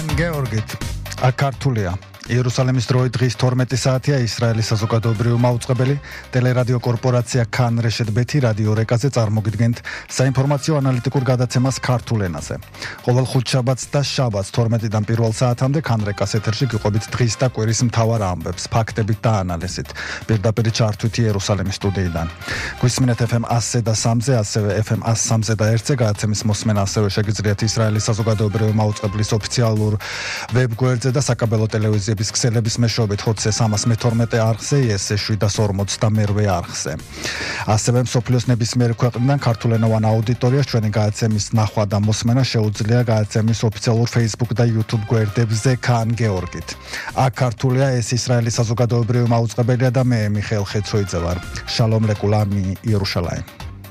კან გეორგით აკართულია იერუსალიმის დროით დღის 12 საათია ისრაელის საზოგადოებრივი მაუწყებელი ტელერადიო კორპორაცია კან რეშეთ ბეთი რადიო რეკაზე წარმოგიდგენთ საინფორმაციო ანალიტიკურ გადაცემას ქართულ ენაზე. ყოველ ხუთშაბათს და შაბათს 12-დან პირველ საათამდე კან რეკას ეთერში გიყვებით დღის და კვირის მთავარ ამბებს, ფაქტებით და ანალიზით. პირდაპირ ჩართვით იერუსალიმის სტუდიიდან. გვისმენთ FM 100 და 3-ზე, ასევე FM 103-ზე და 1-ზე გადაცემის მოსმენა ასევე შეგიძლიათ ისრაელის საზოგადოებრივი მაუწყებლის ოფიციალურ ვებგვერდზე და საკაბელო ტელევიზიაზე ქსელების მეშვეობით ხოცე 312 არხზე, ES 742 არხზე. ასევე მსოფლიოს ნებისმიერ ქვეყნიდან ქართულენოვან აუდიტორიას ჩვენი გადაცემის ნახვა და მოსმენა შეუძლია გადაცემის ოფიციალურ Facebook და YouTube გვერდებზე კან გეორგით. აქ ქართულია ეს ისრაელის საზოგადოებრივი მაუწყებელია და მე მიხეილ ხეცროიძე ვარ. შალომ ლეკულამი იერუშალაიმ.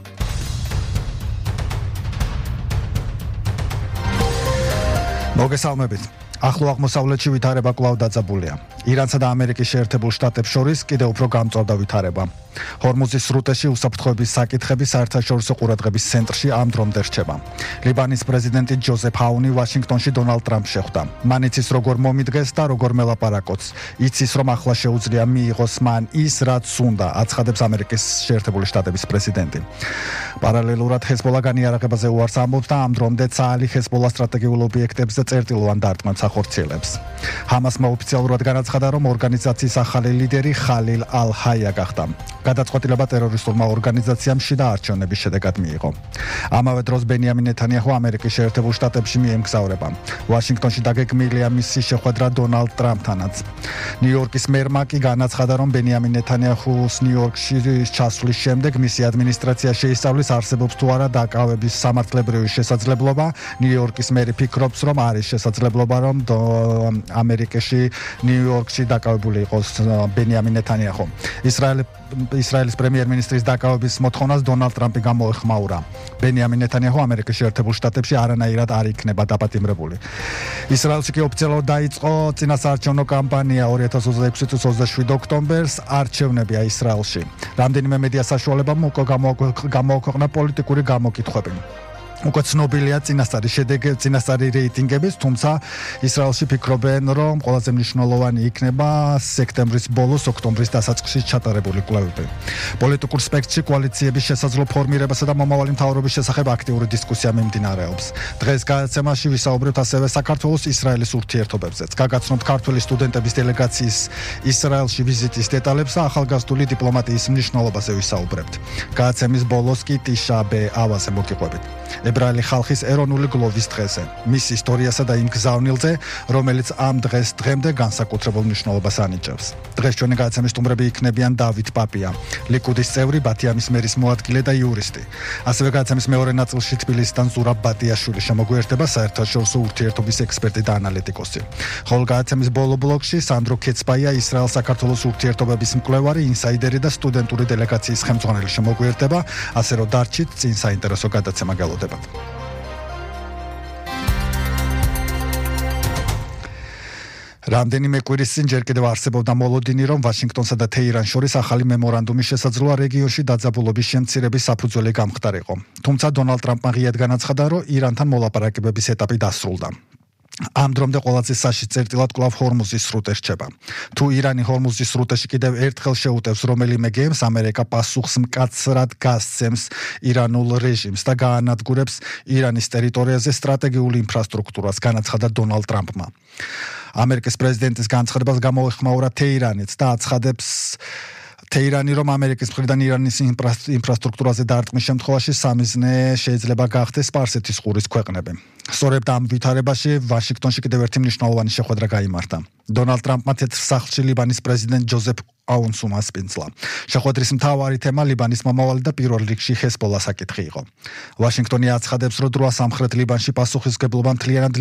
მოგესალმებით. ახლო აღმოსავლეთში ვითარება კვლავ დაძაბულია. ირანსა და ამერიკის შეერთებულ შტატებს შორის კიდევ უფრო გამწვავდა ვითარება. ჰორმუზის სრუტეში უსაფრთხოების საკითხები საერთაშორისო ყურადღების ცენტრში ამ დრომდე რჩება. ლიბანის პრეზიდენტი ჯოზეფ აუნი ვაშინგტონში დონალდ ტრამპს შეხვდა. მან იცის როგორ მომიდგეს და როგორ მელაპარაკოს. იცის რომ ახლა შეუძლია მიიღოს მან ის რაც უნდა, აცხადებს ამერიკის შეერთებული შტატების პრეზიდენტი. პარალელურად ჰეზბოლა განიარაღებაზე უარს ამბობს და ამ დრომდე ცალი ჰეზბოლა სტრატეგიულ ობიექტებზე წერტილოვან დარტყმებს ახორციელებს. ჰამასმა ოფიციალურად განაცხადა, რომ ორგანიზაციის ახალი ლიდერი ხალილ ალ-ჰაია გახდა. გადაწყვეტილება ტერორისტულმა ორგანიზაციამ შიდა არჩევნების შედეგად მიიღო. ამავე დროს ბენიამინ ნეთანიაჰუ ამერიკის შეერთებულ შტატებში მიემგზავრება. ვაშინგტონში დაგეგმილია მისი შეხვედრა დონალდ ტრამპთანაც. ნიუ-იორკის მერმა კი განაცხადა, რომ ბენიამინ ნეთანიაჰუს ნიუ-იორკში ჩასვლის შემდეგ მისი ადმინისტრაცია შეისწავლის არსებობს თუ არა დაკავების სამართლებრივი შესაძლებლობა. ნიუ-იორკის მერი ფიქრობს, რომ არის შესაძლებლობა, რომ ამერიკაში ნიუ-იორკში დაკავებული იყოს ბენიამინ ნეთანიაჰუ. ისრაელის პრემიერ-მინისტრის დაკავების მოთხოვნას დონალდ ტრამპი გამოეხმაურა. ბენიამინ ნეთანიაჰუ ამერიკის შეერთებულ შტატებში არანაირად არ იქნება დაპატიმრებული. ისრაელში კი ოფიციალურად დაიწყო წინასაარჩევნო კამპანია 2026 წლის 27 ოქტომბერს არჩევნებია ისრაელში. რამდენიმე მედია საშუალებამ უკვე გამოაქვეყნა პოლიტიკური გამოკითხვები. უკვე ცნობილია წინასწარი რეიტინგების, თუმცა ისრაელში ფიქრობენ, რომ ყველაზე მნიშვნელოვანი იქნება სექტემბრის ბოლოს, ოქტომბრის დასაწყისში ჩატარებული კვლევები. პოლიტიკურ სპექტრში კოალიციების შესაძლო ფორმირებასა და მომავალი მთავრობის შესახებ აქტიური დისკუსია მიმდინარეობს. დღეს გადაცემაში ვისაუბრებთ ასევე საქართველოს ისრაელის ურთიერთობებზეც. გაგაცნობთ ქართველი სტუდენტების დელეგაციის ისრაელში ვიზიტის დეტალებს და ახალგაზრდული დიპლომატიის მნიშვნელობაზე ვისაუბრებთ. გადაცემის ბოლოს კი ტიშა ბე-ავაზე მოგიყვებით. ებრაელი ხალხის ეროვნული გლოვის დღეზე, მის ისტორიასა და იმ გზავნილზე, რომელიც ამ დღეს დღემდე განსაკუთრებულ მნიშვნელობას ანიჭებს. დღეს ჩვენი გადაცემის სტუმრები იქნებიან დავით პაპია, ლიკუდის წევრი, ბათიამის მერის მოადგილე და იურისტი. ასევე გადაცემის მეორე ნაწილში თბილისიდან ზურაბ ბატიაშვილი შემოგვიერთდება, საერთაშორისო ურთიერთობის ექსპერტი და ანალიტიკოსი. ხოლო გადაცემის ბოლო ბლოკში სანდრო კეცბაია, ისრაელ-საქართველოს ურთიერთობების მკვლევარი, ინსაიდერი და სტუდენტური დელეგაციის ხელმძღვანელი შემოგვიერთდება, ასე რომ დარჩით წინ საინტერესო გადაცემა გელოდებათ. რამდენიმე კვირის წინ ჯერ კიდევ არსებობდა მოლოდინი, რომ ვაშინგტონსა და თეირანს შორის ახალი მემორანდუმის შესაძლოა რეგიონში დაძაბულობის შემცირების საფუძველი გამხდარიყო. თუმცა დონალდ ტრამპმა ღიად განაცხადა, რომ ირანთან მოლაპარაკებების ეტაპი დასრულდა. ამ დრომდე ყველაზე საშიშ წერტილად კვლავ ჰორმუზის სრუტე რჩება. თუ ირანი ჰორმუზის სრუტეში კიდევ ერთხელ შეუტევს რომელიმე გემს, ამერიკა პასუხს მკაცრად გასცემს ირანულ რეჟიმს და გაანადგურებს ირანის ტერიტორიაზე სტრატეგიულ ინფრასტრუქტურას, განაცხადა დონალდ ტრამპმა. ამერიკის პრეზიდენტის განცხადებას გამოეხმაურა თეირანიც და აცხადებს თეირანი, რომ ამერიკის მხრიდან ირანის ინფრასტრუქტურაზე დარტყმის შემთხვევაში სამიზნე შეიძლება გახდეს სპარსეთის ყურის ქვეყნები. სწორედ ამ ვითარებაში ვაშინგტონში კიდევ ერთი მნიშვნელოვანი შეხვედრა გაიმართა. დონალდ ტრამპმა თეთრ სახლში ლიბანის პრეზიდენტ ჯოზეფ აუნს უმასპინძლა. შეხვედრის მთავარი თემა ლიბანის მომავალი და პირველ რიგში ჰეზბოლა საკითხი იყო. ვაშინგტონი აცხადებს, რომ დროა სამხრეთ ლიბანში პასუხისმგებლობა მთლიანად